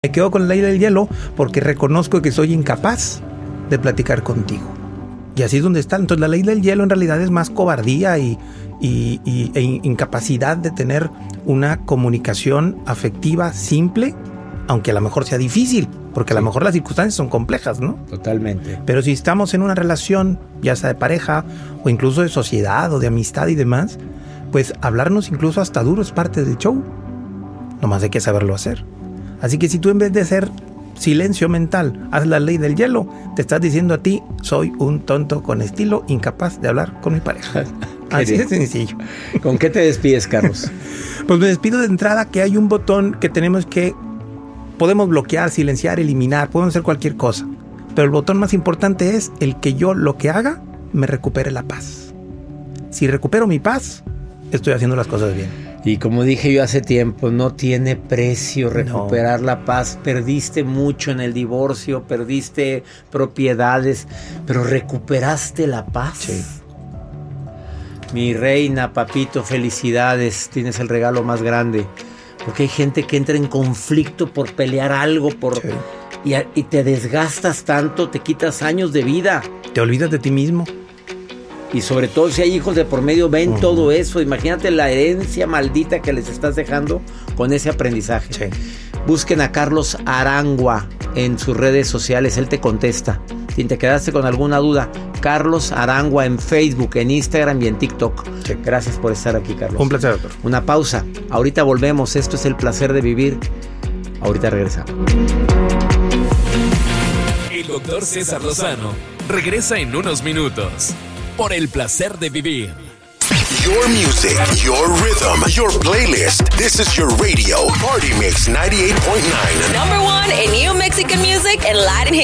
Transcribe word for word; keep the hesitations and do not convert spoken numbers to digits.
Me quedo con la ley del hielo porque reconozco que soy incapaz de platicar contigo. Y así es donde está. Entonces la ley del hielo en realidad es más cobardía y, y, y, e incapacidad de tener una comunicación afectiva simple, aunque a lo mejor sea difícil, porque sí. A lo mejor las circunstancias son complejas, ¿no? Totalmente. Pero si estamos en una relación, ya sea de pareja o incluso de sociedad o de amistad y demás, pues hablarnos incluso hasta duro es parte del show. Nomás hay que saberlo hacer. Así que si tú en vez de hacer silencio mental, haz la ley del hielo, te estás diciendo a ti, soy un tonto con estilo, incapaz de hablar con mi pareja. Así de sencillo. ¿Con qué te despides, Carlos? Pues me despido de entrada que hay un botón que tenemos que, podemos bloquear, silenciar, eliminar, podemos hacer cualquier cosa. Pero el botón más importante es el que yo lo que haga me recupere la paz. Si recupero mi paz, estoy haciendo las cosas bien. Y como dije yo hace tiempo, no tiene precio recuperar no. la paz. Perdiste mucho en el divorcio, perdiste propiedades, pero recuperaste la paz. Sí. Mi reina, papito, felicidades. Tienes el regalo más grande. Porque hay gente que entra en conflicto por pelear algo, por sí. y, y te desgastas tanto, te quitas años de vida. Te olvidas de ti mismo. Y sobre todo si hay hijos de por medio, ven uh-huh. todo eso. Imagínate la herencia maldita que les estás dejando con ese aprendizaje. Sí. Busquen a Carlos Arangua en sus redes sociales, él te contesta. Si te quedaste con alguna duda, Carlos Arangua en Facebook, en Instagram y en TikTok. Sí. Gracias por estar aquí, Carlos. Un placer, doctor. Una pausa. Ahorita volvemos. Esto es El Placer de Vivir. Ahorita regresamos. El doctor César Lozano regresa en unos minutos. Por El Placer de Vivir. Your music, your rhythm, your playlist. This is your radio. Party Mix ninety-eight point nine. Number one in New Mexican music and Latin hip.